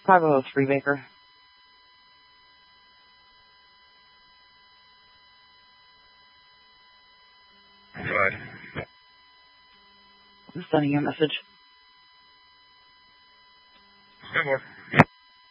503 Baker. Right. I'm sending you a message. 10-4.